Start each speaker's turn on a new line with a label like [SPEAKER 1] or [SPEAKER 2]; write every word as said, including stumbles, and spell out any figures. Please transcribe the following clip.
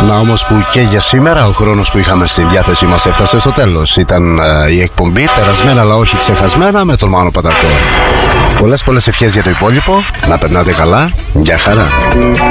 [SPEAKER 1] Να όμως που και για σήμερα ο χρόνος που είχαμε στη διάθεσή μας έφτασε στο τέλος. Ήταν uh, η εκπομπή περασμένα αλλά όχι ξεχασμένα με τον Μάνο Πατακό. Πολλές πολλές ευχές για το υπόλοιπο. Να περνάτε καλά. Γεια χαρά.